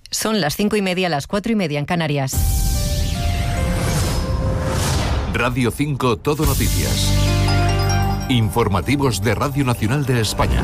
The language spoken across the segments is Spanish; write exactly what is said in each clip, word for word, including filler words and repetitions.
Son las cinco y media, las cuatro y media en Canarias. Radio cinco Todo Noticias. Informativos de Radio Nacional de España.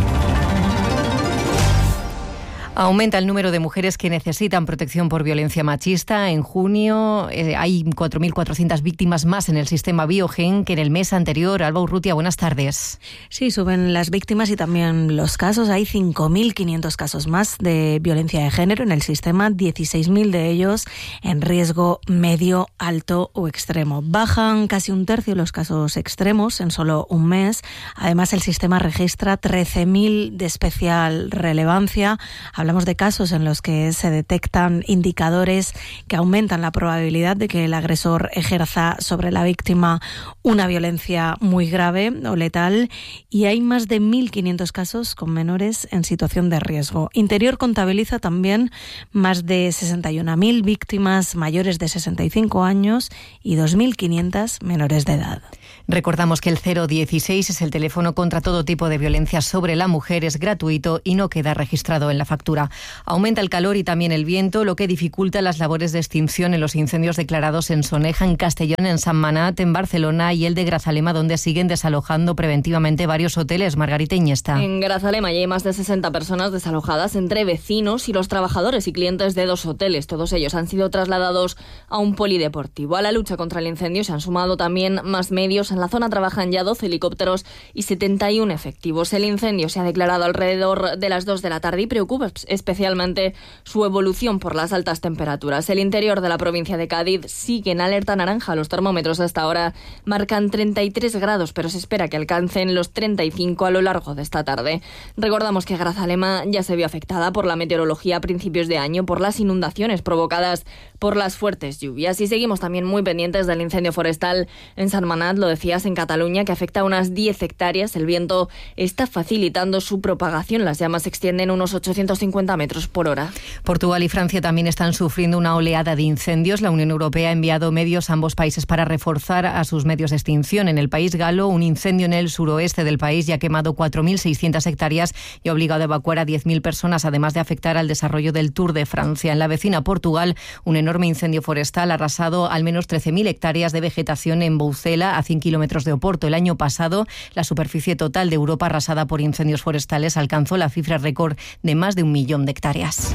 Aumenta el número de mujeres que necesitan protección por violencia machista. En junio eh, hay cuatro mil cuatrocientas víctimas más en el sistema Biogen que en el mes anterior. Alba Urrutia, buenas tardes. Sí, suben las víctimas y también los casos. Hay cinco mil quinientos casos más de violencia de género en el sistema, dieciséis mil de ellos en riesgo medio, alto o extremo. Bajan casi un tercio los casos extremos en solo un mes. Además, el sistema registra trece mil de especial relevancia. Hablamos de casos en los que se detectan indicadores que aumentan la probabilidad de que el agresor ejerza sobre la víctima una violencia muy grave o letal, y hay más de mil quinientos casos con menores en situación de riesgo. Interior contabiliza también más de sesenta y una mil víctimas mayores de sesenta y cinco años y dos mil quinientas menores de edad. Recordamos que el cero dieciséis es el teléfono contra todo tipo de violencia sobre la mujer, es gratuito y no queda registrado en la factura. Aumenta el calor y también el viento, lo que dificulta las labores de extinción en los incendios declarados en Soneja, en Castellón, en San Manat, en Barcelona y el de Grazalema, donde siguen desalojando preventivamente varios hoteles. Margarita Iniesta. En Grazalema ya hay más de sesenta personas desalojadas entre vecinos y los trabajadores y clientes de dos hoteles. Todos ellos han sido trasladados a un polideportivo. A la lucha contra el incendio se han sumado también más medios. En la zona trabajan ya doce helicópteros y setenta y uno efectivos. El incendio se ha declarado alrededor de las dos de la tarde y preocupa especialmente su evolución por las altas temperaturas. El interior de la provincia de Cádiz sigue en alerta naranja. Los termómetros hasta ahora marcan treinta y tres grados, pero se espera que alcancen los treinta y cinco a lo largo de esta tarde. Recordamos que Grazalema ya se vio afectada por la meteorología a principios de año por las inundaciones provocadas por las fuertes lluvias, y seguimos también muy pendientes del incendio forestal en San Manat, lo decías, en Cataluña, que afecta a unas diez hectáreas. El viento está facilitando su propagación. Las llamas se extienden unos ochocientos cincuenta metros por hora. Portugal y Francia también están sufriendo una oleada de incendios. La Unión Europea ha enviado medios a ambos países para reforzar a sus medios de extinción. En el país galo, un incendio en el suroeste del país ya ha quemado cuatro mil seiscientas hectáreas y ha obligado a evacuar a diez mil personas, además de afectar al desarrollo del Tour de Francia. En la vecina Portugal, un enorme incendio forestal ha arrasado al menos trece mil hectáreas de vegetación en Boucela, a cien kilómetros de Oporto. El año pasado, la superficie total de Europa arrasada por incendios forestales alcanzó la cifra récord de más de un millón de hectáreas.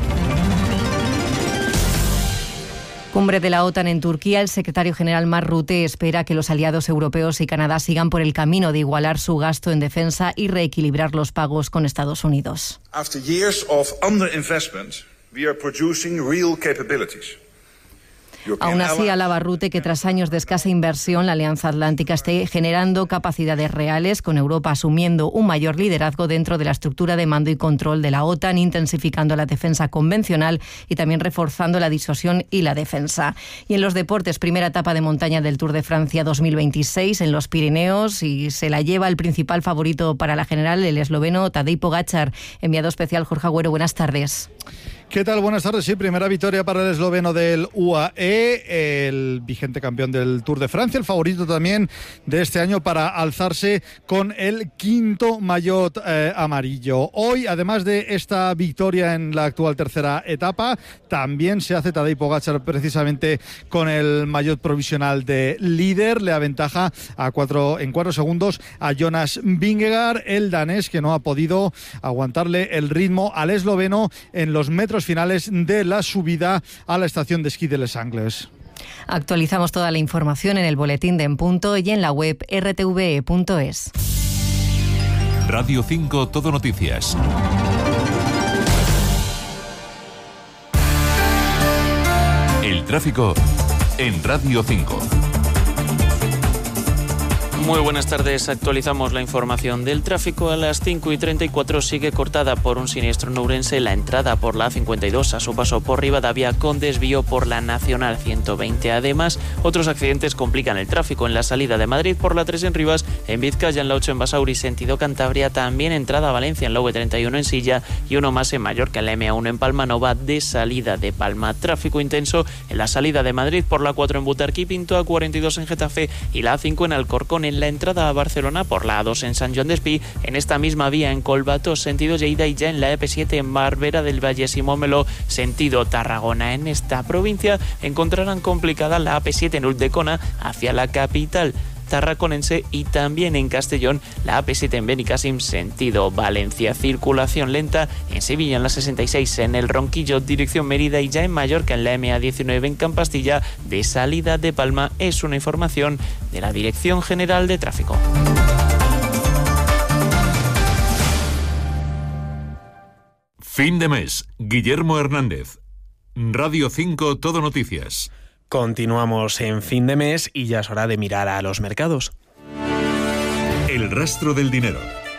Cumbre de la OTAN en Turquía. El secretario general Mark Rutte espera que los aliados europeos y Canadá sigan por el camino de igualar su gasto en defensa y reequilibrar los pagos con Estados Unidos. After years of underinvestment, we are producing real capabilities. Aún así, alaba Rutte que tras años de escasa inversión, la Alianza Atlántica esté generando capacidades reales, con Europa asumiendo un mayor liderazgo dentro de la estructura de mando y control de la OTAN, intensificando la defensa convencional y también reforzando la disuasión y la defensa. Y en los deportes, primera etapa de montaña del Tour de Francia dos mil veintiséis en los Pirineos, y se la lleva el principal favorito para la general, el esloveno Tadej Pogačar. Enviado especial Jorge Agüero, buenas tardes. ¿Qué tal? Buenas tardes. Sí, primera victoria para el esloveno del U A E, el vigente campeón del Tour de Francia, el favorito también de este año para alzarse con el quinto maillot eh, amarillo. Hoy, además de esta victoria en la actual tercera etapa, también se hace Tadej Pogačar precisamente con el maillot provisional de líder. Le aventaja a cuatro, en cuatro segundos a Jonas Vingegaard, el danés, que no ha podido aguantarle el ritmo al esloveno en los metros finales de la subida a la estación de esquí de Les Angles. Actualizamos toda la información en el boletín de En Punto y en la web erre te ve e punto es. Radio cinco Todo Noticias. El tráfico en Radio cinco. Muy buenas tardes, actualizamos la información del tráfico. A las cinco y treinta y cuatro sigue cortada por un siniestro en Ourense la entrada por la A cincuenta y dos a su paso por Rivadavia, con desvío por la Nacional ciento veinte. Además, otros accidentes complican el tráfico en la salida de Madrid por la tres en Rivas, en Vizcaya en la ocho en Basauri sentido Cantabria, también entrada a Valencia en la V treinta y uno en Silla y uno más en Mallorca en la eme a uno en Palmanova de salida de Palma. Tráfico intenso en la salida de Madrid por la cuatro en Butarque y Pinto, A cuarenta y dos en Getafe y la A cinco en Alcorcón en en la entrada a Barcelona por la A dos en Sant Joan d'Espí, en esta misma vía en Collbató, sentido Lleida, y ya en la E P siete en Barberà del Valle Simón Meló, sentido Tarragona. En esta provincia encontrarán complicada la A P siete en Ulldecona hacia la capital tarraconense, y también en Castellón la A P siete en Benicàssim sentido Valencia. Circulación lenta en Sevilla en la sesenta y seis en el Ronquillo dirección Mérida, y ya en Mallorca en la M A diecinueve en Campastilla de salida de Palma. Es una información de la Dirección General de Tráfico. Fin de mes. Guillermo Hernández. Radio cinco Todo Noticias. Continuamos en fin de mes y ya es hora de mirar a los mercados. El rastro del dinero.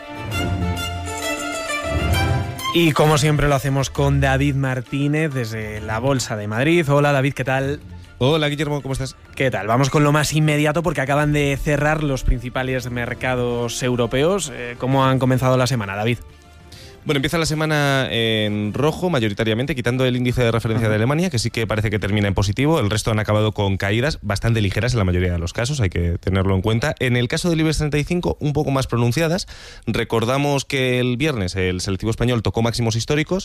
Y como siempre lo hacemos con David Martínez desde la Bolsa de Madrid. Hola David, ¿qué tal? Hola Guillermo, ¿cómo estás? ¿Qué tal? Vamos con lo más inmediato porque acaban de cerrar los principales mercados europeos. ¿Cómo han comenzado la semana, David? Bueno, empieza la semana en rojo mayoritariamente, quitando el índice de referencia de Alemania, que sí que parece que termina en positivo. El resto han acabado con caídas bastante ligeras en la mayoría de los casos, hay que tenerlo en cuenta. En el caso del IBEX treinta y cinco, un poco más pronunciadas. Recordamos que el viernes el selectivo español tocó máximos históricos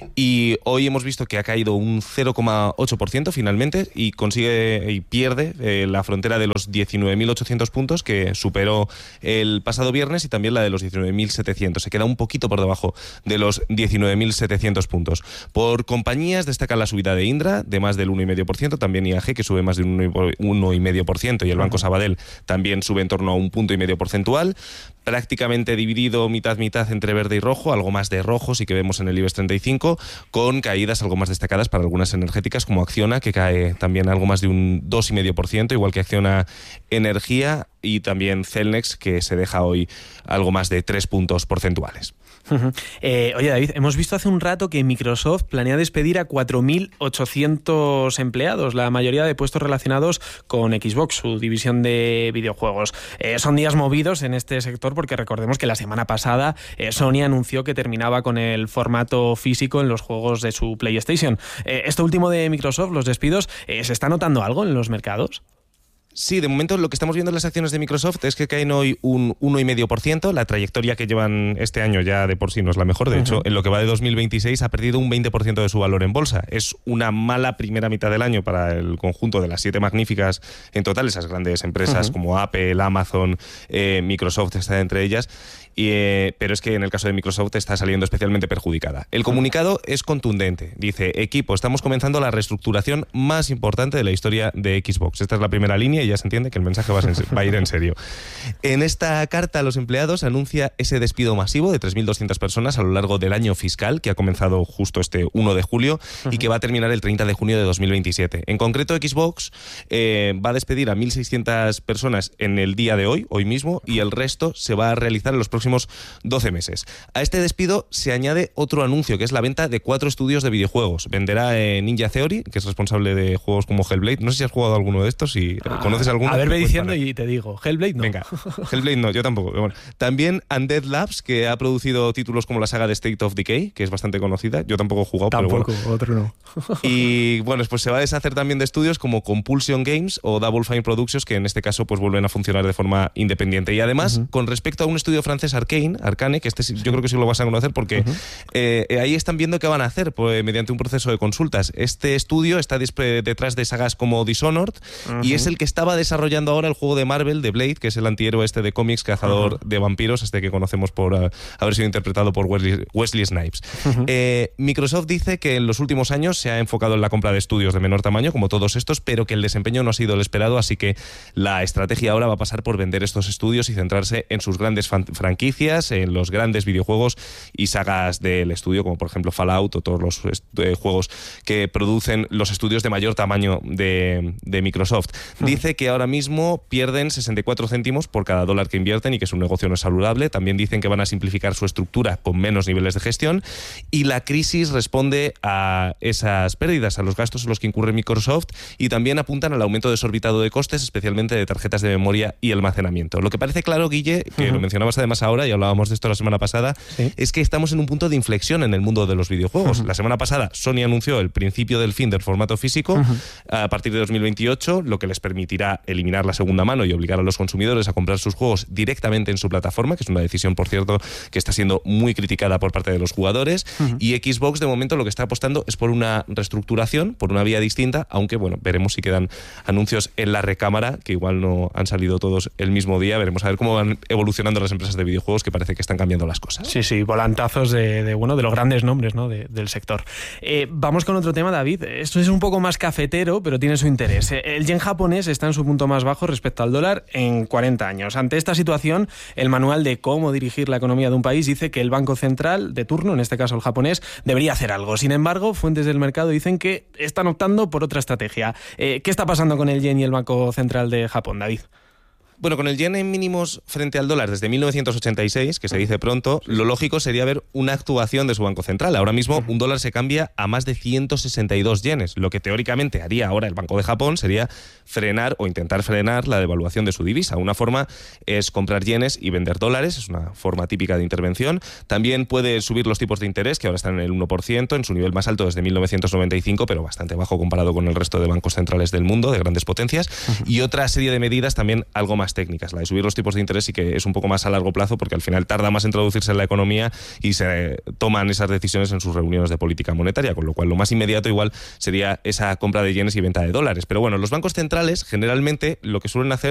y hoy hemos visto que ha caído un cero coma ocho por ciento finalmente y consigue y pierde eh, la frontera de los diecinueve mil ochocientos puntos que superó el pasado viernes, y también la de los diecinueve mil setecientos. Se queda un poquito por debajo de los diecinueve mil setecientos puntos. Por compañías destaca la subida de Indra de más del uno coma cinco por ciento, también I A G, que sube más de un uno coma cinco por ciento, y el Banco Sabadell también sube en torno a un punto y medio porcentual. Prácticamente dividido mitad-mitad entre verde y rojo, algo más de rojo sí que vemos en el IBEX treinta y cinco, con caídas algo más destacadas para algunas energéticas como Acciona, que cae también algo más de un dos coma cinco por ciento, igual que Acciona Energía, y también Celnex, que se deja hoy algo más de tres puntos porcentuales. Uh-huh. Eh, oye David, hemos visto hace un rato que Microsoft planea despedir a cuatro mil ochocientos empleados, la mayoría de puestos relacionados con Xbox, su división de videojuegos. Eh, son días movidos en este sector porque recordemos que la semana pasada eh, Sony anunció que terminaba con el formato físico en los juegos de su PlayStation. Eh, esto último de Microsoft, los despidos, eh, ¿se está notando algo en los mercados? Sí, de momento lo que estamos viendo en las acciones de Microsoft es que caen hoy un uno coma cinco por ciento. La trayectoria que llevan este año ya de por sí no es la mejor. De uh-huh. hecho, en lo que va de dos mil veintiséis ha perdido un veinte por ciento de su valor en bolsa. Es una mala primera mitad del año para el conjunto de las siete magníficas en total. Esas grandes empresas uh-huh. como Apple, Amazon, eh, Microsoft está entre ellas. Y, eh, pero es que en el caso de Microsoft está saliendo especialmente perjudicada. El comunicado es contundente. Dice: equipo, estamos comenzando la reestructuración más importante de la historia de Xbox. Esta es la primera línea y ya se entiende que el mensaje va a, ser, va a ir en serio. En esta carta a los empleados anuncia ese despido masivo de tres mil doscientas personas a lo largo del año fiscal, que ha comenzado justo este uno de julio uh-huh. y que va a terminar el treinta de junio de dos mil veintisiete. En concreto, Xbox eh, va a despedir a mil seiscientas personas en el día de hoy, hoy mismo, y el resto se va a realizar en los próximos doce meses. A este despido se añade otro anuncio, que es la venta de cuatro estudios de videojuegos. Venderá eh, Ninja Theory, que es responsable de juegos como Hellblade. No sé si has jugado alguno de estos, si ah, conoces alguno. A ver, ve diciendo y te digo. Hellblade no. Venga, Hellblade no, yo tampoco. Bueno, también Undead Labs, que ha producido títulos como la saga de State of Decay, que es bastante conocida. Yo tampoco he jugado, tampoco, pero bueno. Otro no. Y bueno, pues se va a deshacer también de estudios como Compulsion Games o Double Fine Productions, que en este caso pues vuelven a funcionar de forma independiente. Y además, uh-huh. con respecto a un estudio francés, Arcane, Arcane, que este yo creo que sí lo vas a conocer porque uh-huh. eh, ahí están viendo qué van a hacer pues, mediante un proceso de consultas. Este estudio está detrás de sagas como Dishonored uh-huh. y es el que estaba desarrollando ahora el juego de Marvel, de Blade, que es el antihéroe este de cómics, cazador uh-huh. de vampiros, este que conocemos por uh, haber sido interpretado por Wesley, Wesley Snipes. Uh-huh. Eh, Microsoft dice que en los últimos años se ha enfocado en la compra de estudios de menor tamaño, como todos estos, pero que el desempeño no ha sido el esperado, así que la estrategia ahora va a pasar por vender estos estudios y centrarse en sus grandes fan- franquicias, en los grandes videojuegos y sagas del estudio, como por ejemplo Fallout o todos los eh, juegos que producen los estudios de mayor tamaño de, de Microsoft. Dice que ahora mismo pierden sesenta y cuatro céntimos por cada dólar que invierten y que su negocio no es saludable. También dicen que van a simplificar su estructura con menos niveles de gestión, y la crisis responde a esas pérdidas, a los gastos en los que incurre Microsoft, y también apuntan al aumento desorbitado de costes, especialmente de tarjetas de memoria y almacenamiento. Lo que parece claro, Guille, que uh-huh. lo mencionabas además ahora, y hablábamos de esto la semana pasada, ¿sí? Es que estamos en un punto de inflexión en el mundo de los videojuegos. Uh-huh. La semana pasada Sony anunció el principio del fin del formato físico uh-huh. a partir de dos mil veintiocho, lo que les permitirá eliminar la segunda mano y obligar a los consumidores a comprar sus juegos directamente en su plataforma, que es una decisión, por cierto, que está siendo muy criticada por parte de los jugadores. Uh-huh. Y Xbox, de momento, lo que está apostando es por una reestructuración, por una vía distinta, aunque, bueno, veremos si quedan anuncios en la recámara, que igual no han salido todos el mismo día. Veremos a ver cómo van evolucionando las empresas de videojuegos, que parece que están cambiando las cosas. Sí, sí, volantazos de, de bueno, de los grandes nombres, ¿no? de, del sector. Eh, vamos con otro tema, David. Esto es un poco más cafetero, pero tiene su interés. El yen japonés está en su punto más bajo respecto al dólar en cuarenta años. Ante esta situación, el manual de cómo dirigir la economía de un país dice que el Banco Central de turno, en este caso el japonés, debería hacer algo. Sin embargo, fuentes del mercado dicen que están optando por otra estrategia. Eh, ¿Qué está pasando con el yen y el Banco Central de Japón, David? Bueno, con el yen en mínimos frente al dólar desde mil novecientos ochenta y seis, que se dice pronto, lo lógico sería ver una actuación de su Banco Central. Ahora mismo un dólar se cambia a más de ciento sesenta y dos yenes. Lo que teóricamente haría ahora el Banco de Japón sería frenar o intentar frenar la devaluación de su divisa. Una forma es comprar yenes y vender dólares, es una forma típica de intervención. También puede subir los tipos de interés, que ahora están en el uno por ciento, en su nivel más alto desde mil novecientos noventa y cinco, pero bastante bajo comparado con el resto de bancos centrales del mundo, de grandes potencias. Uh-huh. Y otra serie de medidas también algo más técnicas. La de subir los tipos de interés y que es un poco más a largo plazo, porque al final tarda más en traducirse en la economía y se toman esas decisiones en sus reuniones de política monetaria, con lo cual lo más inmediato igual sería esa compra de yenes y venta de dólares. Pero bueno, los bancos centrales generalmente lo que suelen hacer